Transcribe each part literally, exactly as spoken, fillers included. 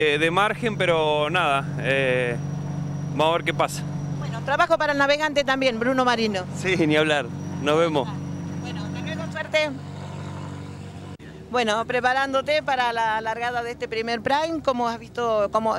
Eh, de margen, pero nada, eh, vamos a ver qué pasa. Bueno, trabajo para el navegante también, Bruno Marino. Sí, ni hablar, nos vemos. Bueno, hasta luego, suerte. Bueno, preparándote para la largada de este primer Prime, ¿cómo has visto? Cómo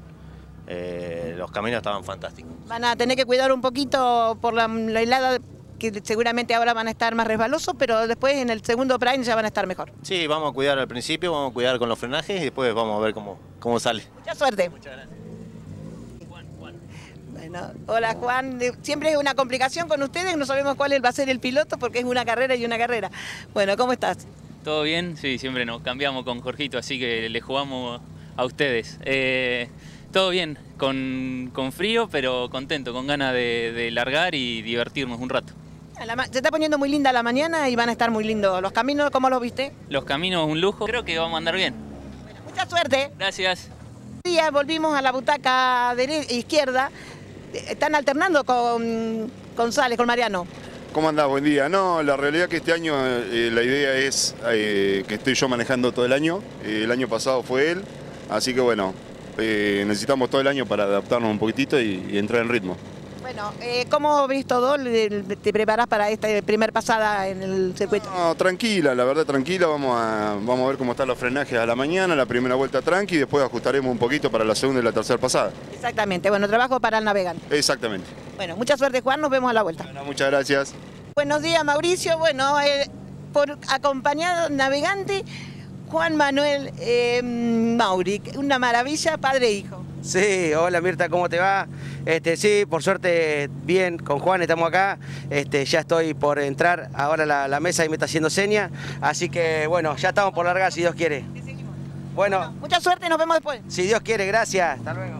Eh, los caminos estaban fantásticos. van a tener que cuidar un poquito por la, la helada, que seguramente ahora van a estar más resbalosos, pero después en el segundo Prime ya van a estar mejor. Sí, vamos a cuidar al principio, vamos a cuidar con los frenajes y después vamos a ver cómo, cómo sale. Mucha suerte. Muchas gracias. Juan, Juan. Bueno, hola Juan, siempre es una complicación con ustedes, no sabemos cuál va a ser el piloto porque es una carrera y una carrera. Bueno, ¿cómo estás? ¿Todo bien? Sí, siempre nos cambiamos con Jorgito, así que le jugamos a ustedes. Eh, todo bien, con, con frío, pero contento, con ganas de, de largar y divertirnos un rato. Se está poniendo muy linda la mañana y van a estar muy lindos. ¿Los caminos cómo los viste? Los caminos un lujo, creo que vamos a andar bien. Bueno, mucha suerte. Gracias. Día volvimos a la butaca dere- izquierda. Están alternando con González, con Mariano. ¿Cómo andás? Buen día. No, la realidad es que este año eh, la idea es eh, que estoy yo manejando todo el año. Eh, el año pasado fue él, así que bueno, eh, necesitamos todo el año para adaptarnos un poquitito y, y entrar en ritmo. Bueno, eh, ¿cómo ves todo? ¿Te preparás para esta primer pasada en el circuito? No, tranquila, la verdad tranquila. Vamos a, vamos a ver cómo están los frenajes a la mañana, la primera vuelta tranqui y después ajustaremos un poquito para la segunda y la tercera pasada. Exactamente, bueno, trabajo para el navegante. Exactamente. Bueno, mucha suerte Juan, nos vemos a la vuelta. Bueno, muchas gracias. Buenos días Mauricio, bueno, eh, por acompañado navegante Juan Manuel eh, Mauri, una maravilla, padre e hijo. Sí, hola Mirta, ¿cómo te va? Este, sí, por suerte bien, con Juan estamos acá, este, ya estoy por entrar ahora a la, la mesa y me está haciendo seña, así que bueno, ya estamos por largar si Dios quiere. Bueno, Bueno, mucha suerte, nos vemos después. si Dios quiere, gracias, hasta luego.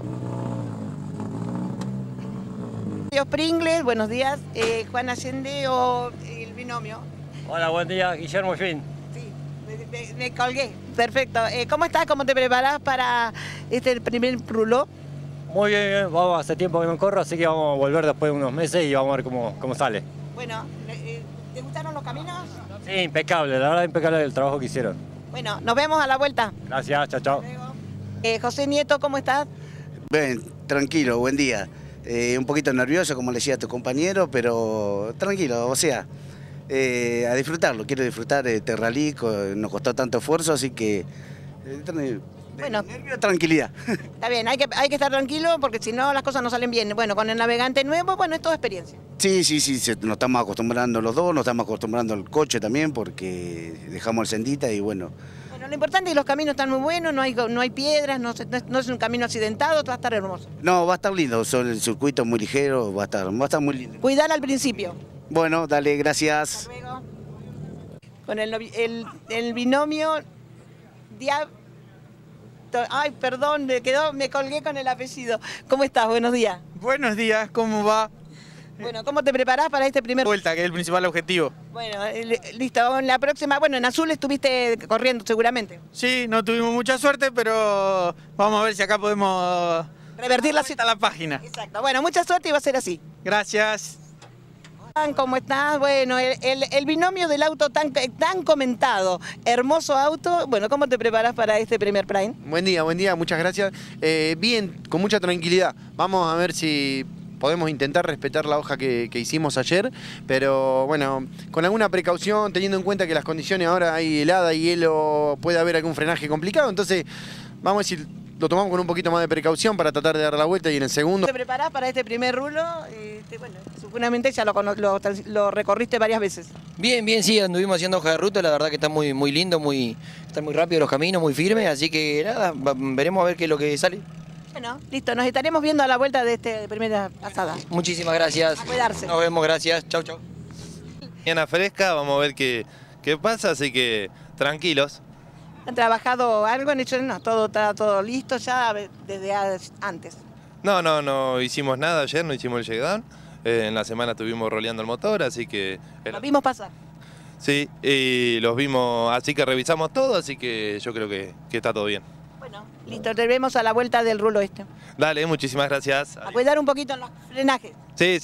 Dios Pringles, buenos días, eh, Juan Allende o el binomio. Hola, buen día, Guillermo Schwinn. Sí, me, me- me colgué. Perfecto. Eh, ¿Cómo estás? ¿Cómo te preparás para este primer ruló? Muy bien, bien, vamos, hace tiempo que no corro, así que vamos a volver después de unos meses y vamos a ver cómo, cómo sale. Bueno, eh, ¿te gustaron los caminos? Sí, impecable, la verdad impecable el trabajo que hicieron. Bueno, nos vemos a la vuelta. Gracias, chao, chao. Eh, José Nieto, ¿cómo estás? Bien, tranquilo, buen día. Eh, un poquito nervioso, como le decía a tu compañero, pero tranquilo, o sea, eh, a disfrutarlo. Quiero disfrutar este rally, co- nos costó tanto esfuerzo, así que... eh, tra- Bueno. nervio, tranquilidad. Está bien, hay que, hay que estar tranquilo porque si no las cosas no salen bien. Bueno, con el navegante nuevo, bueno, es toda experiencia. Sí, sí, sí, se- nos estamos acostumbrando los dos, nos estamos acostumbrando al coche también, porque dejamos el sendita y bueno... Bueno, lo importante es que los caminos están muy buenos, no hay, no hay piedras, no, se- no es, no es un camino accidentado, todo va a estar hermoso. No, va a estar lindo, son el circuito muy ligero, va a estar, va a estar muy lindo. Cuidar al principio. Bueno, dale, gracias. Hasta luego. Con el, novi- el, el binomio Diab... Ay, perdón, me quedó, me colgué con el apellido. ¿Cómo estás? Buenos días. Buenos días, ¿cómo va? Bueno, ¿cómo te preparás para este primer... Vuelta, que es el principal objetivo. Bueno, eh, listo, en la próxima... Bueno, en azul estuviste corriendo seguramente. Sí, no tuvimos mucha suerte, pero vamos a ver si acá podemos Revertir la dar vuelta a la página. Exacto. Bueno, mucha suerte y va a ser así. Gracias. Juan, ¿cómo estás? Bueno, el, el- el binomio del auto tan, tan comentado, hermoso auto. Bueno, ¿cómo te preparás para este primer Prime? Buen día, buen día, muchas gracias. Eh, bien, con mucha tranquilidad. Vamos a ver si podemos intentar respetar la hoja que, que hicimos ayer, pero bueno, con alguna precaución, teniendo en cuenta que las condiciones ahora hay helada y hielo, puede haber algún frenaje complicado, entonces vamos a decir, lo tomamos con un poquito más de precaución para tratar de dar la vuelta y en el segundo... ¿Te preparás para este primer rulo? Este, bueno, seguramente ya lo, cono- lo, lo recorriste varias veces. Bien, bien, sí, anduvimos haciendo hoja de ruta, la verdad que está muy, muy lindo, muy, están muy rápidos los caminos, muy firmes, así que nada, va- veremos a ver qué es lo que sale. Bueno, listo, nos estaremos viendo a la vuelta de esta primera pasada. Muchísimas gracias. A cuidarse. Nos vemos, gracias. Chau, chau. Mañana fresca, vamos a ver qué, qué pasa, así que tranquilos. ¿Han trabajado algo? ¿Han hecho? No, todo está todo listo ya desde a- antes. No, no, no hicimos nada ayer, no hicimos el shakedown. Eh, en la semana estuvimos roleando el motor, así que... Lo vimos pasar. Sí, y los vimos, así que revisamos todo, así que yo creo que, que está todo bien. Bueno, listo, te vemos a la vuelta del rulo este. Dale, muchísimas gracias. A cuidar un poquito en los frenajes. Sí,